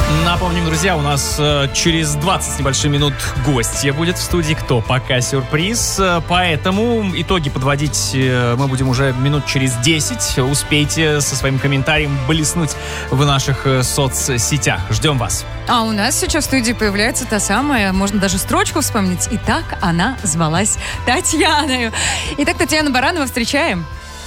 Напомним, друзья, у нас через 20 с небольшим минут гостья будет в студии. Кто? Пока сюрприз. Поэтому итоги подводить мы будем уже минут через 10. Успейте со своим комментарием блеснуть в наших соцсетях. Ждем вас. А у нас сейчас в студии появляется та самая, можно даже строчку вспомнить. И так она звалась Татьяной. Итак, Татьяну Баранову встречаем.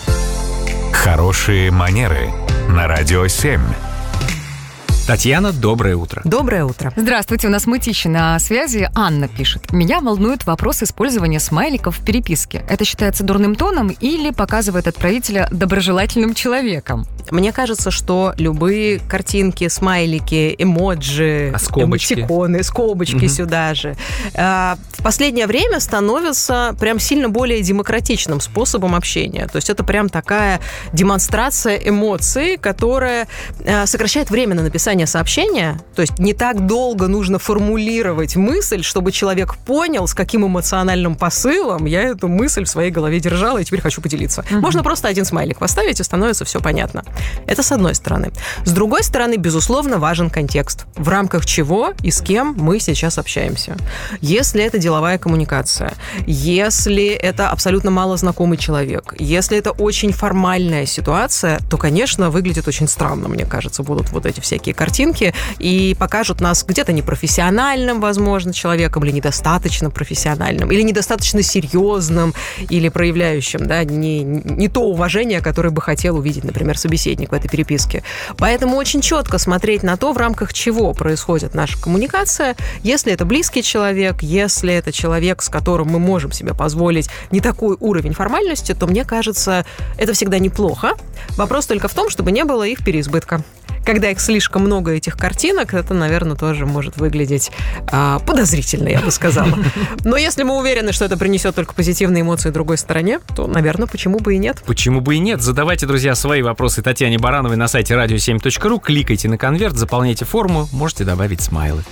Хорошие манеры на Радио 7. Татьяна, доброе утро. Доброе утро. Здравствуйте, у нас Мытищи на связи. Анна пишет. Меня волнует вопрос использования смайликов в переписке. Это считается дурным тоном или показывает отправителя доброжелательным человеком? Мне кажется, что любые картинки, смайлики, эмоджи, эмотиконы, скобочки сюда же, в последнее время становятся прям сильно более демократичным способом общения. То есть это прям такая демонстрация эмоций, которая сокращает время на написание сообщения. То есть не так долго нужно формулировать мысль, чтобы человек понял, с каким эмоциональным посылом я эту мысль в своей голове держала и теперь хочу поделиться. Можно просто один смайлик поставить, и становится все понятно. Это с одной стороны. С другой стороны, безусловно, важен контекст, в рамках чего и с кем мы сейчас общаемся. Если это деловая коммуникация, если это абсолютно малознакомый человек, если это очень формальная ситуация, то, конечно, выглядит очень странно, мне кажется, будут вот эти всякие картинки и покажут нас где-то непрофессиональным, возможно, человеком, или недостаточно профессиональным, или недостаточно серьезным, или проявляющим, да, не то уважение, которое бы хотел увидеть, например, собеседник в этой переписке. Поэтому очень четко смотреть на то, в рамках чего происходит наша коммуникация. Если это близкий человек, если это человек, с которым мы можем себе позволить не такой уровень формальности, то, мне кажется, это всегда неплохо. Вопрос только в том, чтобы не было их переизбытка. Когда их слишком много, этих картинок, это, наверное, тоже может выглядеть подозрительно, я бы сказала. Но если мы уверены, что это принесет только позитивные эмоции другой стороне, то, наверное, почему бы и нет? Почему бы и нет? Задавайте, друзья, свои вопросы Татьяне Барановой на сайте radio7.ru, кликайте на конверт, заполняйте форму, можете добавить смайлы.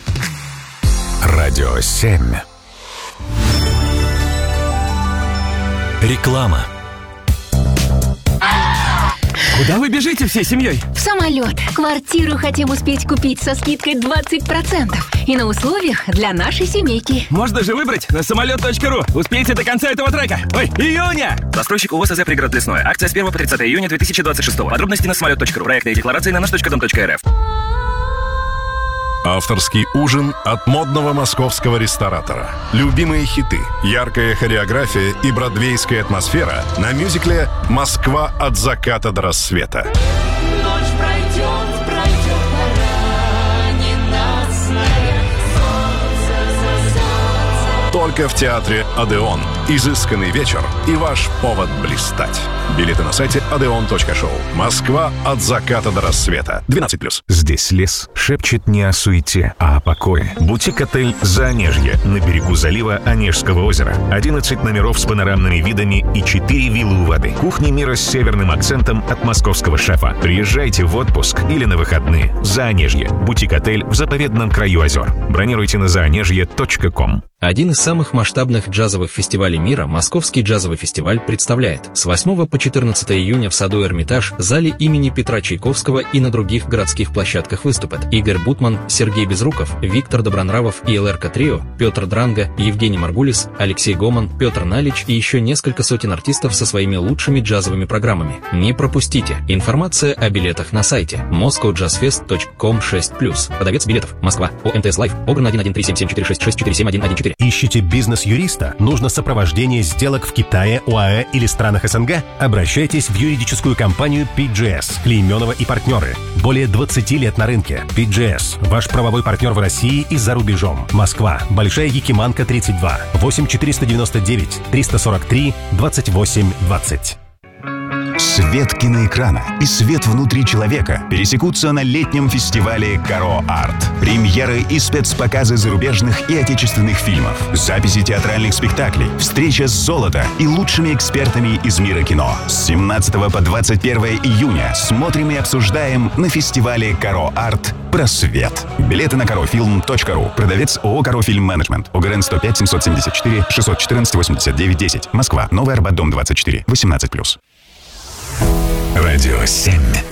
Радио 7. Реклама. Куда вы бежите всей семьей? В самолет. Квартиру хотим успеть купить со скидкой 20%. И на условиях для нашей семейки. Можно же выбрать на самолет.ру. Успейте до конца этого трека. Ой, июня! Застройщик УОСЗ «Пригород Лесное». Акция с 1 по 30 июня 2026. Подробности на самолет.ру. Проекты и декларации на наш.дом.рф. Авторский ужин от модного московского ресторатора. Любимые хиты, яркая хореография и бродвейская атмосфера на мюзикле «Москва от заката до рассвета». Ночь пройдет, пора, не насмех, солнце зайдет. Только в театре «Одеон». Изысканный вечер и ваш повод блистать. Билеты на сайте odeon.show. Москва от заката до рассвета. 12+. Здесь лес шепчет не о суете, а о покое. Бутик-отель «Заонежье» на берегу залива Онежского озера. 11 номеров с панорамными видами и 4 виллы у воды. Кухня мира с северным акцентом от московского шефа. Приезжайте в отпуск или на выходные. «Заонежье» – бутик-отель в заповедном краю озер. Бронируйте на zaonежье.com. Один из самых масштабных джазовых фестивалей мира, Московский джазовый фестиваль, представляет с 8 по 14 июня в саду Эрмитаж, зале имени Петра Чайковского и на других городских площадках выступят Игорь Бутман, Сергей Безруков, Виктор Добронравов и ЛРК Трио, Петр Дранга, Евгений Маргулис, Алексей Гоман, Петр Налич и еще несколько сотен артистов со своими лучшими джазовыми программами. Не пропустите. Информация о билетах на сайте moscowjazzfest.com/+. Продавец билетов. Москва. ОМТС Лайф. Огран 1137746647114. Ищете бизнес-юриста? Нужно сопровождение сделок в Китае, ОАЭ или странах СНГ? Обращайтесь в юридическую компанию PGS, Клейменова и партнеры. Более 20 лет на рынке. PGS – ваш правовой партнер в России и за рубежом. Москва. Большая Якиманка, 32. 8-499 343 28 20. Свет киноэкрана и свет внутри человека пересекутся на летнем фестивале «Каро Арт». Премьеры и спецпоказы зарубежных и отечественных фильмов, записи театральных спектаклей, встреча с золото и лучшими экспертами из мира кино. С 17 по 21 июня смотрим и обсуждаем на фестивале «Каро Арт» «Просвет». Билеты на karofilm.ru. Продавец ООО «Карофильм Менеджмент». ОГРН 105 774 614 89 10. Москва. Новый Арбат, дом 24. 18+. Радио 7.